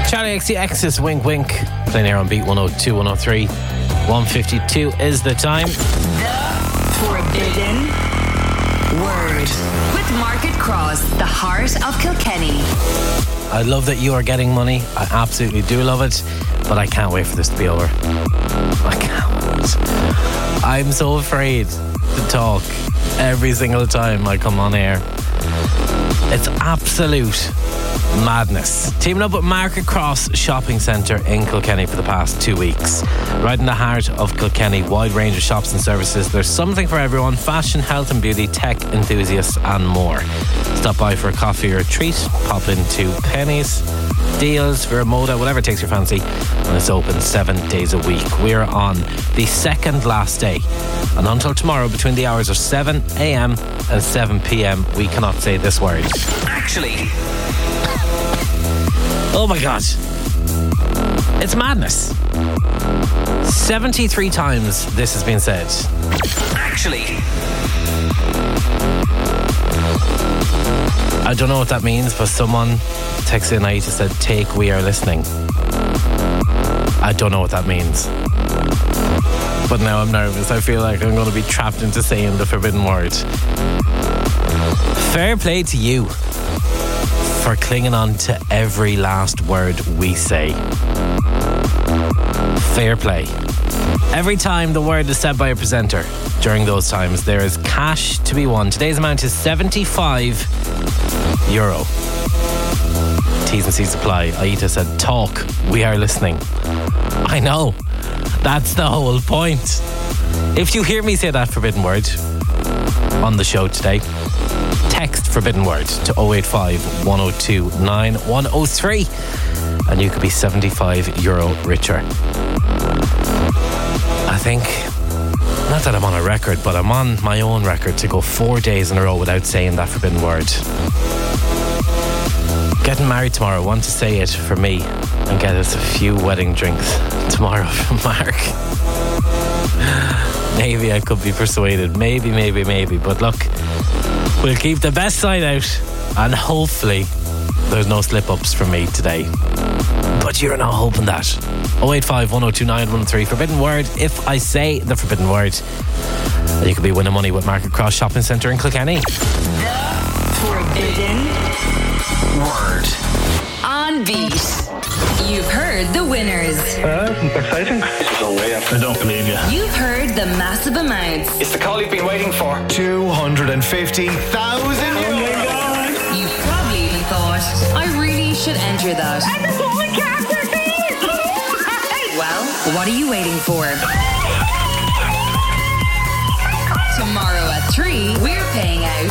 Charlie XCX's Wink Wink, playing here on Beat 102, 103. 1:52 is the time. The Forbidden Word with Market Cross, the heart of Kilkenny. I love that you are getting money. I absolutely do love it, but I can't wait for this to be over. I can't. I'm so afraid to talk every single time I come on air. It's absolute madness. Teaming up with Market Cross Shopping Centre in Kilkenny for the past 2 weeks. Right in the heart of Kilkenny, wide range of shops and services. There's something for everyone: fashion, health and beauty, tech enthusiasts and more. Stop by for a coffee or a treat. Pop into Pennies, Deals, Veramoda, whatever takes your fancy. And it's open 7 days a week. We're on the second last day. And until tomorrow, between the hours of 7 a.m. and 7 p.m, we cannot say this word. Actually. Oh my God. It's madness. 73 times this has been said. Actually. I don't know what that means, but someone texted in and said, "Take, we are listening." I don't know what that means. But now I'm nervous. I feel like I'm going to be trapped into saying the forbidden word. Fair play to you for clinging on to every last word we say. Fair play. Every time the word is said by a presenter during those times, there is cash to be won. Today's amount is €75. T's and C's apply. Aita said, "Talk, we are listening." I know. That's the whole point. If you hear me say that forbidden word on the show today, text forbidden word to 085 102 9103 and you could be €75 richer. I think, not that I'm on a record, but I'm on my own record to go 4 days in a row without saying that forbidden word. Getting married tomorrow. I want to say it for me and get us a few wedding drinks tomorrow from Mark. Maybe I could be persuaded. Maybe. But look, we'll keep the best side out and hopefully there's no slip-ups from me today. But you're not hoping that. 085 102 9103. Forbidden word. If I say the forbidden word, you could be winning money with Market Cross Shopping Centre in Kilkenny. The Forbidden Word. On Beat. You've heard the winners. Exciting. This is unreal. I don't believe you. You've heard the massive amounts. It's the call you've been waiting for. 250,000 euros. You probably even thought, I really should enter that. And the woman cancer Well, what are you waiting for? Tomorrow at 3, we're paying out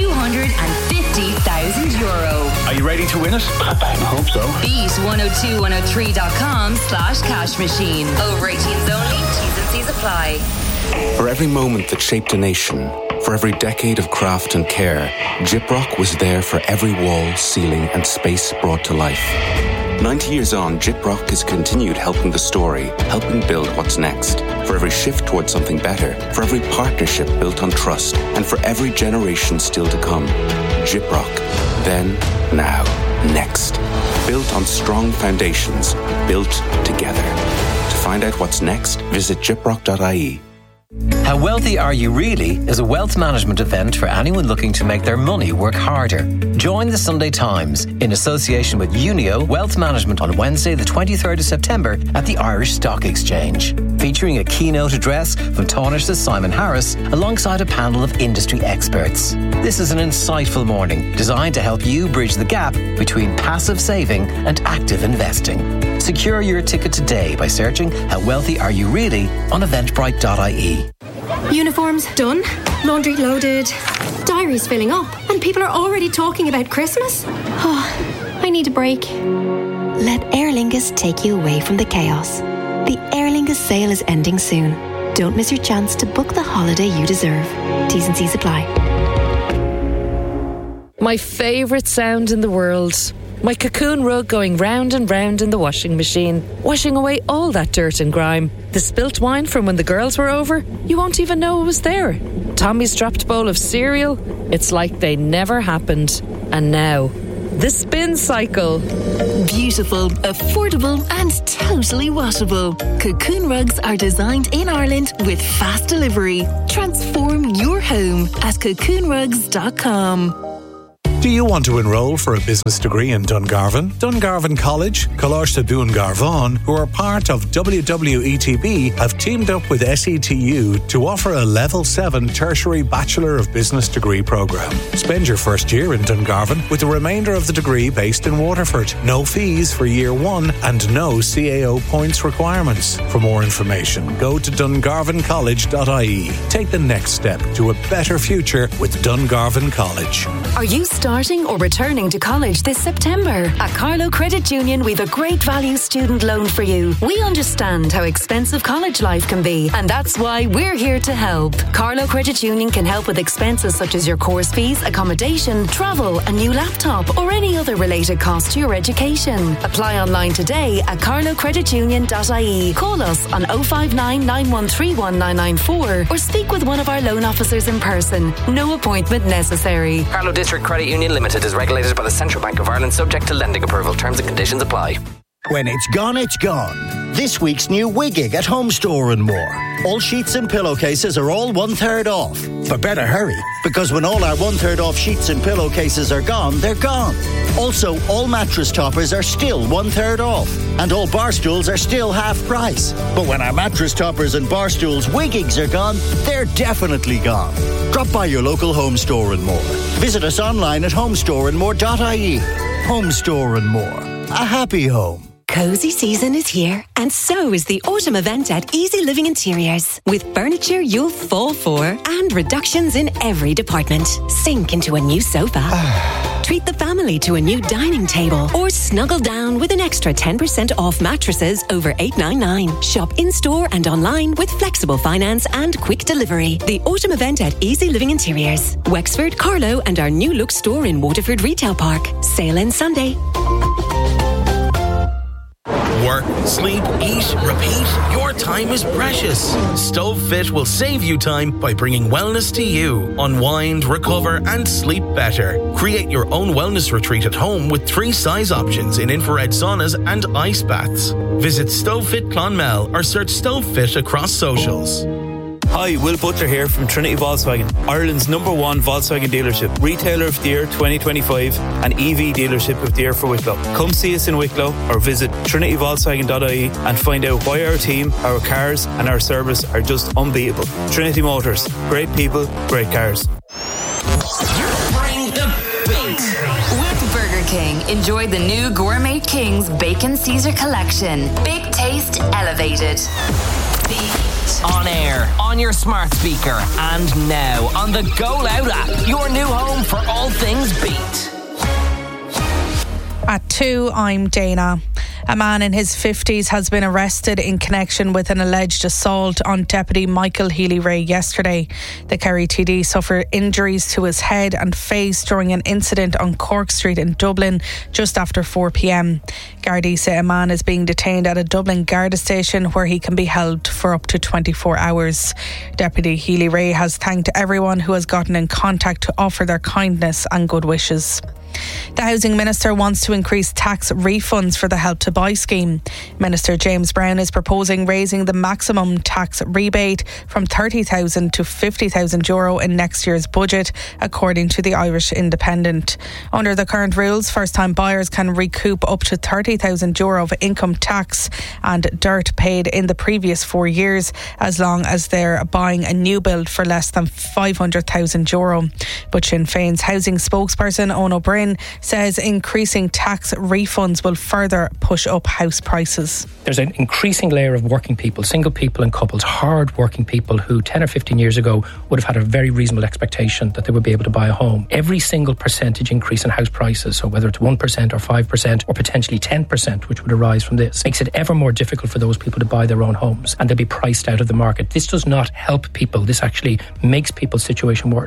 €250,000. Are you ready to win it? I hope so. Beat 102103.com/cash machine. Over 18s only. T's and C's apply. For every moment that shaped a nation, for every decade of craft and care, Gyprock was there for every wall, ceiling and space brought to life. 90 years on, Gyprock has continued helping the story, helping build what's next. For every shift towards something better, for every partnership built on trust, and for every generation still to come. Gyprock. Then, now, next. Built on strong foundations, built together. To find out what's next, visit gyprock.ie. How Wealthy Are You Really is a wealth management event for anyone looking to make their money work harder. Join the Sunday Times in association with Unio Wealth Management on Wednesday the 23rd of September at the Irish Stock Exchange, featuring a keynote address from Taunish's Simon Harris alongside a panel of industry experts. This is an insightful morning designed to help you bridge the gap between passive saving and active investing. Secure your ticket today by searching How Wealthy Are You Really on eventbrite.ie. Uniforms done, laundry loaded, diaries filling up, and people are already talking about Christmas. Oh, I need a break. Let Aer Lingus take you away from the chaos. The Aer Lingus sale is ending soon. Don't miss your chance to book the holiday you deserve. T's and C's apply. My favourite sound in the world. My cocoon rug going round and round in the washing machine, washing away all that dirt and grime. The spilt wine from when the girls were over, you won't even know it was there. Tommy's dropped bowl of cereal, it's like they never happened. And now, The Spin Cycle. Beautiful, affordable and totally washable. Cocoon rugs are designed in Ireland with fast delivery. Transform your home at cocoonrugs.com. Do you want to enrol for a business degree in Dungarvan? Dungarvan College, Coláiste Dún Garvan, who are part of WWETB, have teamed up with SETU to offer a Level 7 Tertiary Bachelor of Business degree programme. Spend your first year in Dungarvan with the remainder of the degree based in Waterford. No fees for year 1 and no CAO points requirements. For more information, go to dungarvancollege.ie. Take the next step to a better future with Dungarvan College. Are you starting or returning to college this September? At Carlow Credit Union, we've a great value student loan for you. We understand how expensive college life can be, and that's why we're here to help. Carlow Credit Union can help with expenses such as your course fees, accommodation, travel, a new laptop, or any other related cost to your education. Apply online today at carlowcreditunion.ie. Call us on 059 9131 994 or speak with one of our loan officers in person. No appointment necessary. Carlow District Credit Union Limited is regulated by the Central Bank of Ireland, subject to lending approval. Terms and conditions apply. When it's gone, it's gone. This week's new Wiggig at Home Store and More. All sheets and pillowcases are all 1/3 off. But better hurry, because when all our 1/3 off sheets and pillowcases are gone, they're gone. Also, all mattress toppers are still 1/3 off. And all bar stools are still half price. But when our mattress toppers and bar stools Wiggigs are gone, they're definitely gone. Drop by your local Home Store and More. Visit us online at homestoreandmore.ie. Home Store and More. A happy home. Cozy season is here, and so is the autumn event at Easy Living Interiors. With furniture you'll fall for and reductions in every department. Sink into a new sofa. Treat the family to a new dining table, or snuggle down with an extra 10% off mattresses over $8.99. Shop in-store and online with flexible finance and quick delivery. The autumn event at Easy Living Interiors. Wexford, Carlow and our new look store in Waterford Retail Park. Sale ends Sunday. Work, sleep, eat, repeat. Your time is precious. StoveFit will save you time by bringing wellness to you. Unwind, recover, and sleep better. Create your own wellness retreat at home with 3 size options in infrared saunas and ice baths. Visit StoveFit Clonmel or search StoveFit across socials. Hi, Will Butler here from Trinity Volkswagen, Ireland's #1 Volkswagen dealership, retailer of the year 2025 and EV dealership of the year for Wicklow. Come see us in Wicklow or visit trinityvolkswagen.ie and find out why our team, our cars and our service are just unbeatable. Trinity Motors, great people, great cars. Bring the beat. With Burger King, enjoy the new Gourmet King's Bacon Caesar collection. Big taste elevated. On air, on your smart speaker, and now on the Go Loud app, your new home for all things beat. At 2, I'm Dana. A man in his 50s has been arrested in connection with an alleged assault on Deputy Michael Healy-Rae yesterday. The Kerry TD suffered injuries to his head and face during an incident on Cork Street in Dublin just after 4 p.m. Gardaí say a man is being detained at a Dublin Garda station where he can be held for up to 24 hours. Deputy Healy-Rae has thanked everyone who has gotten in contact to offer their kindness and good wishes. The Housing Minister wants to increase tax refunds for the Help to Buy scheme. Minister James Brown is proposing raising the maximum tax rebate from €30,000 to €50,000 in next year's budget, according to the Irish Independent. Under the current rules, first-time buyers can recoup up to €30,000 of income tax and dirt paid in the previous 4 years, as long as they're buying a new build for less than €500,000. But Sinn Féin's housing spokesperson, Owen O'Brien, says increasing tax refunds will further push up house prices. There's an increasing layer of working people, single people and couples, hard working people who 10 or 15 years ago would have had a very reasonable expectation that they would be able to buy a home. Every single percentage increase in house prices, so whether it's 1% or 5% or potentially 10%, which would arise from this, makes it ever more difficult for those people to buy their own homes, and they'll be priced out of the market. This does not help people. This actually makes people's situation worse.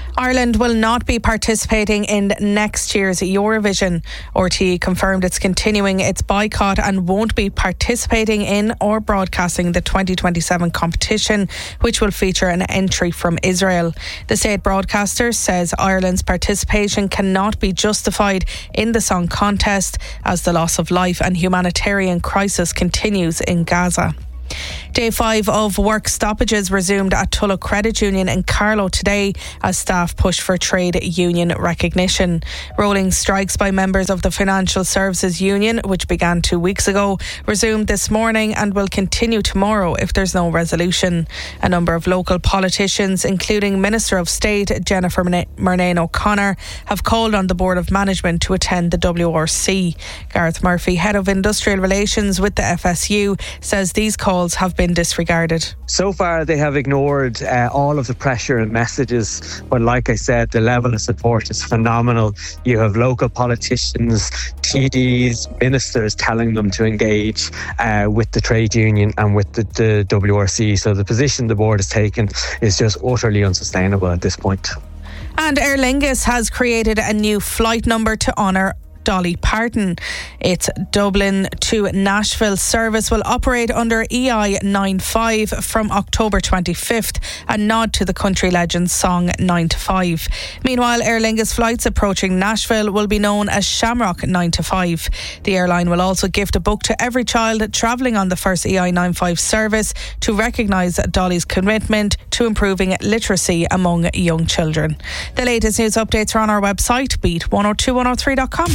Ireland will not be participating in next year's Eurovision. RTE confirmed it's continuing its boycott and won't be participating in or broadcasting the 2027 competition, which will feature an entry from Israel. The state broadcaster says Ireland's participation cannot be justified in the song contest as the loss of life and humanitarian crisis continues in Gaza. Day 5 of work stoppages resumed at Tulla Credit Union in Carlow today as staff pushed for trade union recognition. Rolling strikes by members of the Financial Services Union, which began 2 weeks ago, resumed this morning and will continue tomorrow if there's no resolution. A number of local politicians, including Minister of State Jennifer Murnane O'Connor, have called on the Board of Management to attend the WRC. Gareth Murphy, Head of Industrial Relations with the FSU, says these calls have been disregarded. So far they have ignored all of the pressure and messages, but like I said, the level of support is phenomenal. You have local politicians, TDs, ministers telling them to engage with the trade union and with the WRC. So the position the board has taken is just utterly unsustainable at this point. And Aer Lingus has created a new flight number to honour Dolly Parton. Its Dublin to Nashville service will operate under EI 95 from October 25th, a nod to the country legend's song 9 to 5. Meanwhile, Aer Lingus flights approaching Nashville will be known as Shamrock 9 to 5. The airline will also gift a book to every child travelling on the first EI 95 service to recognise Dolly's commitment to improving literacy among young children. The latest news updates are on our website, beat102103.com.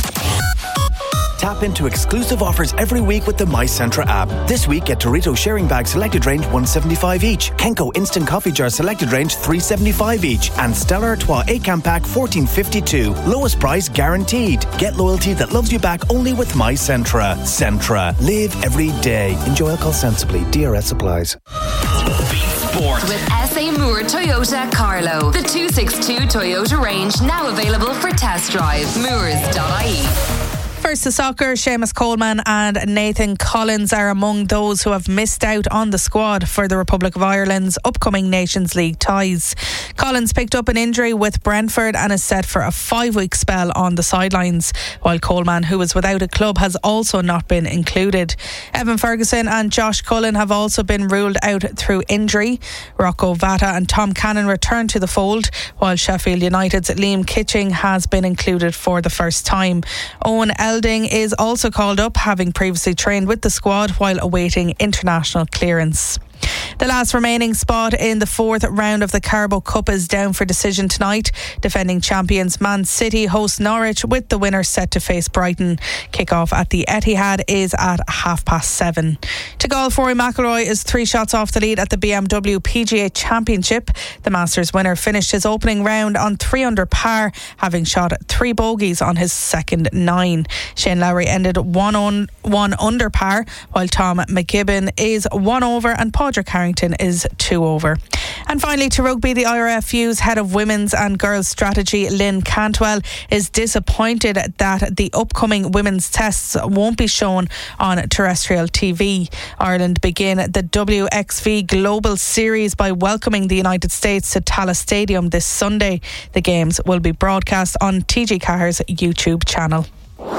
Tap into exclusive offers every week with the My Centra app. This week, get Dorito sharing bag selected range $1.75 each, Kenko instant coffee jar selected range $3.75 each, and Stella Artois 8-can pack $14.52. Lowest price guaranteed. Get loyalty that loves you back only with My Centra. Centra. Live every day. Enjoy alcohol sensibly. DRS applies. Sport. With SA Moore Toyota Carlow. The 262 Toyota range now available for test drive. Moores.ie. First to soccer, Seamus Coleman and Nathan Collins are among those who have missed out on the squad for the Republic of Ireland's upcoming Nations League ties. Collins picked up an injury with Brentford and is set for a 5-week spell on the sidelines, while Coleman, who is without a club, has also not been included. Evan Ferguson and Josh Cullen have also been ruled out through injury. Rocco Vata and Tom Cannon returned to the fold, while Sheffield United's Liam Kitching has been included for the first time. Owen Elding is also called up, having previously trained with the squad while awaiting international clearance. The last remaining spot in the fourth round of the Carabao Cup is down for decision tonight. Defending champions Man City host Norwich, with the winner set to face Brighton. Kick-off at the Etihad is at 7:30. To golf, Rory McIlroy is 3 shots off the lead at the BMW PGA Championship. The Masters winner finished his opening round on 3 under par, having shot 3 bogeys on his second 9. Shane Lowry ended 1 under par, while Tom McGibbon is 1 over and Padraig Harrington is 2 over. And finally, to rugby, the IRFU's head of women's and girls strategy, Lynn Cantwell, is disappointed that the upcoming women's tests won't be shown on terrestrial TV. Ireland begin the WXV Global Series by welcoming the United States to Tallaght Stadium this Sunday. The games will be broadcast on TG Cahir's YouTube channel.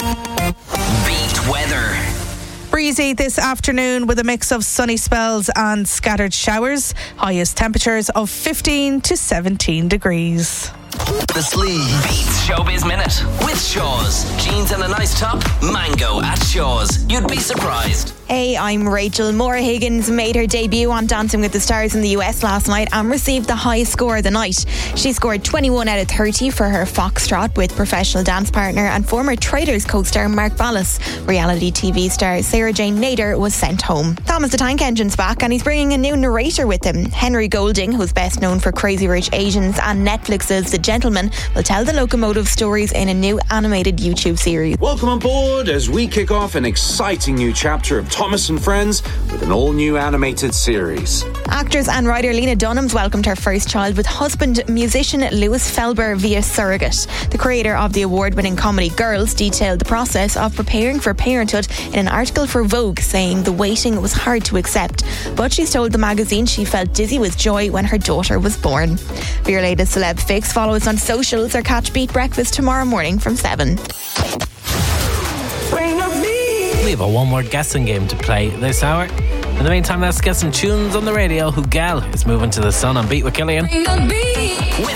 Beat weather. Breezy this afternoon with a mix of sunny spells and scattered showers. Highest temperatures of 15 to 17 degrees. The Sleeve Beats Showbiz Minute with Shaw's. Jeans and a nice top, mango at Shaw's. You'd be surprised. Hey, I'm Rachel. Maura Higgins made her debut on Dancing with the Stars in the US last night and received the highest score of the night. She scored 21 out of 30 for her foxtrot with professional dance partner and former Traders co-star Mark Ballas. Reality TV star Sarah Jane Nader was sent home. Thomas the Tank Engine's back and he's bringing a new narrator with him. Henry Golding, who's best known for Crazy Rich Asians and Netflix's The Gentleman, will tell the locomotive stories in a new animated YouTube series. Welcome on board as we kick off an exciting new chapter of Thomas and Friends with an all-new animated series. Actress and writer Lena Dunham's welcomed her first child with husband musician Lewis Felber via surrogate. The creator of the award-winning comedy Girls detailed the process of preparing for parenthood in an article for Vogue, saying the waiting was hard to accept, but she's told the magazine she felt dizzy with joy when her daughter was born. For your latest celeb fix, follow us on socials or catch Beat Breakfast tomorrow morning from 7. We have a one-word guessing game to play this hour. In the meantime, let's get some tunes on the radio. Hugel is moving to the sun on Beat with Killian. With